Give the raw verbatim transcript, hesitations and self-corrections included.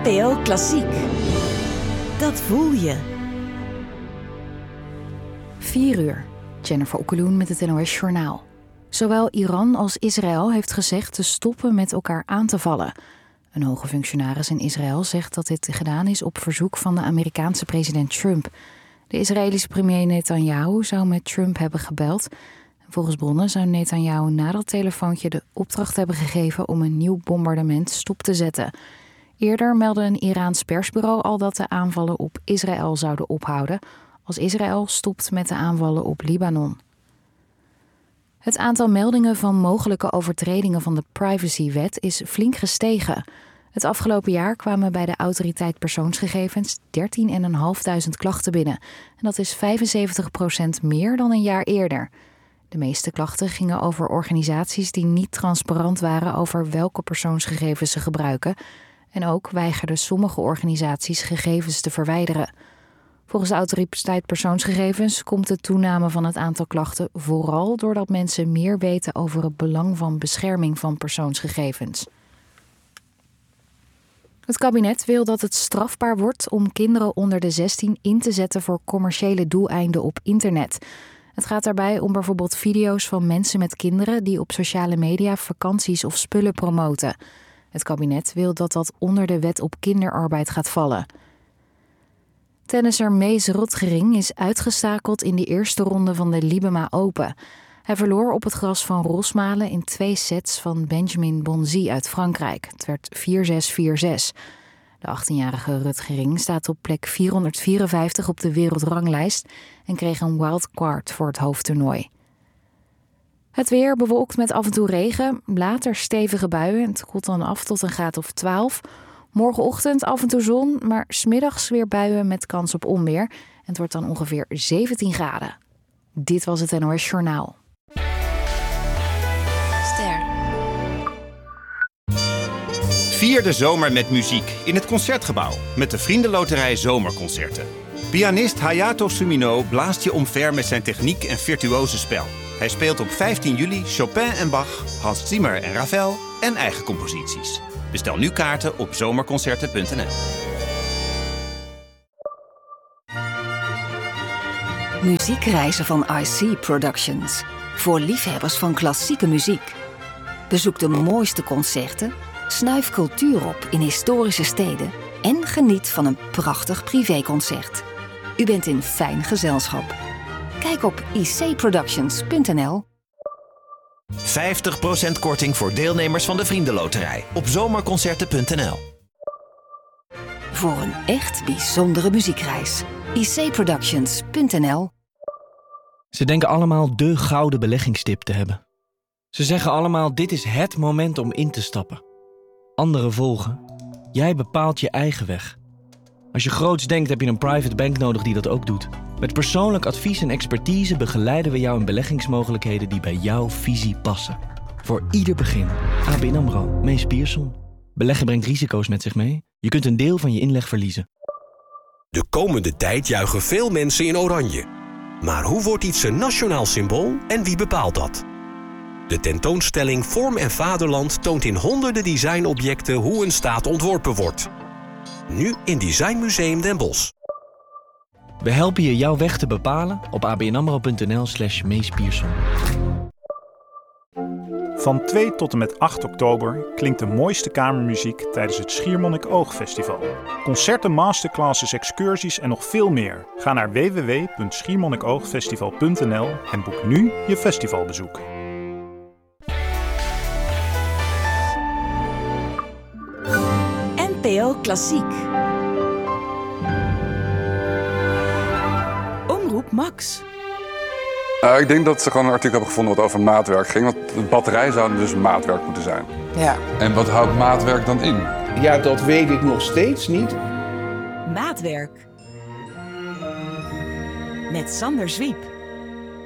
N P O Klassiek. Dat voel je. vier uur. Jennifer Okkeloen met het N O S Journaal. Zowel Iran als Israël heeft gezegd te stoppen met elkaar aan te vallen. Een hoge functionaris in Israël zegt dat dit gedaan is op verzoek van de Amerikaanse president Trump. De Israëlische premier Netanyahu zou met Trump hebben gebeld. Volgens bronnen zou Netanyahu na dat telefoontje de opdracht hebben gegeven om een nieuw bombardement stop te zetten. Eerder meldde een Iraans persbureau al dat de aanvallen op Israël zouden ophouden als Israël stopt met de aanvallen op Libanon. Het aantal meldingen van mogelijke overtredingen van de privacywet is flink gestegen. Het afgelopen jaar kwamen bij de autoriteit persoonsgegevens dertienduizend vijfhonderd klachten binnen. En dat is vijfenzeventig procent meer dan een jaar eerder. De meeste klachten gingen over organisaties die niet transparant waren over welke persoonsgegevens ze gebruiken. En ook weigerden sommige organisaties gegevens te verwijderen. Volgens de autoriteit persoonsgegevens komt de toename van het aantal klachten vooral doordat mensen meer weten over het belang van bescherming van persoonsgegevens. Het kabinet wil dat het strafbaar wordt om kinderen onder de zestien in te zetten voor commerciële doeleinden op internet. Het gaat daarbij om bijvoorbeeld video's van mensen met kinderen die op sociale media vakanties of spullen promoten. Het kabinet wil dat dat onder de wet op kinderarbeid gaat vallen. Tennisser Mees Rotgering is uitgeschakeld in de eerste ronde van de Libema Open. Hij verloor op het gras van Rosmalen in twee sets van Benjamin Bonzi uit Frankrijk. Het werd vier zes, vier zes. De achttienjarige Rutgering staat op plek vierhonderdvierenvijftig op de wereldranglijst en kreeg een wildcard voor het hoofdtoernooi. Het weer bewolkt met af en toe regen, later stevige buien. Het koelt dan af tot een graad of twaalf. Morgenochtend af en toe zon, maar 's middags weer buien met kans op onweer. En het wordt dan ongeveer zeventien graden. Dit was het N O S Journaal. Ster. Vier de zomer met muziek in het Concertgebouw met de Vriendenloterij Zomerconcerten. Pianist Hayato Sumino blaast je omver met zijn techniek en virtuose spel. Hij speelt op vijftien juli Chopin en Bach, Hans Zimmer en Ravel en eigen composities. Bestel nu kaarten op zomerconcerten punt n l. Muziekreizen van I C Productions. Voor liefhebbers van klassieke muziek. Bezoek de mooiste concerten, snuif cultuur op in historische steden en geniet van een prachtig privéconcert. U bent in fijn gezelschap. Kijk op i c productions punt n l. vijftig procent korting voor deelnemers van de Vriendenloterij op zomerconcerten punt n l. Voor een echt bijzondere muziekreis. i c productions punt n l. Ze denken allemaal de gouden beleggingstip te hebben. Ze zeggen allemaal dit is het moment om in te stappen. Anderen volgen. Jij bepaalt je eigen weg. Als je groots denkt heb je een private bank nodig die dat ook doet. Met persoonlijk advies en expertise begeleiden we jou in beleggingsmogelijkheden die bij jouw visie passen. Voor ieder begin. A B N AMRO, Mees Pierson. Beleggen brengt risico's met zich mee. Je kunt een deel van je inleg verliezen. De komende tijd juichen veel mensen in oranje. Maar hoe wordt iets een nationaal symbool en wie bepaalt dat? De tentoonstelling Vorm en Vaderland toont in honderden designobjecten hoe een staat ontworpen wordt. Nu in Designmuseum Den Bosch. We helpen je jouw weg te bepalen op a b n amro punt n l slash Mees Pierson. Van twee tot en met acht oktober klinkt de mooiste kamermuziek tijdens het Schiermonnikoog-festival. Concerten, masterclasses, excursies en nog veel meer. Ga naar w w w punt schiermonnikoogfestival punt n l en boek nu je festivalbezoek. N P O Klassiek. Omroep Max. Uh, ik denk dat ze gewoon een artikel hebben gevonden wat over maatwerk ging. Want de batterij zou dus maatwerk moeten zijn. Ja. En wat houdt maatwerk dan in? Ja, dat weet ik nog steeds niet. Maatwerk. Met Sander Zwiep.